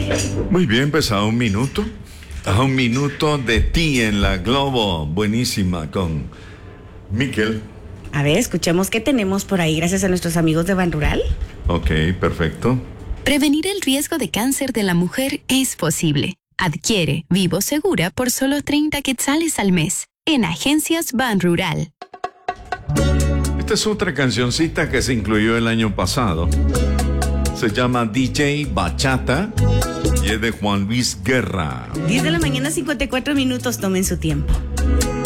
Muy bien, pues a un minuto. A un minuto de ti en la Globo. Buenísima con Miquel. A ver, escuchemos qué tenemos por ahí gracias a nuestros amigos de Ban Rural. Ok, perfecto. Prevenir el riesgo de cáncer de la mujer es posible. Adquiere Vivo Segura por solo 30 quetzales al mes en Agencias Ban Rural. Esta es otra cancioncita que se incluyó el año pasado. Se llama DJ Bachata y es de Juan Luis Guerra. 10 de la mañana, 54 minutos, tomen su tiempo.